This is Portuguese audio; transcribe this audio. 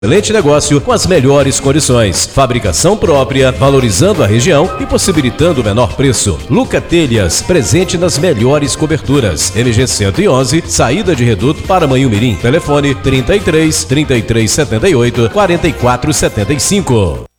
Excelente negócio com as melhores condições. Fabricação própria, valorizando a região e possibilitando o menor preço. Luca Telhas, presente nas melhores coberturas. MG 111, saída de Reduto para Manhumirim. Telefone 33 3378 4475.